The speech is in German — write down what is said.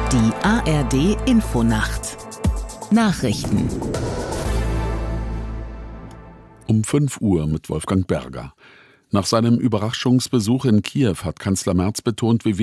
Die ARD Infonacht Nachrichten Um 5 Uhr mit Wolfgang Berger. Nach seinem Überraschungsbesuch in Kiew hat Kanzler Merz betont, wie